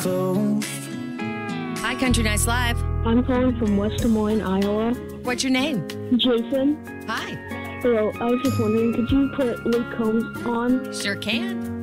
Hi, Country Nice Live. I'm calling from West Des Moines, Iowa. What's your name? Jason. Hi. Hello, I was just wondering, could you put Luke Combs on? Sure can.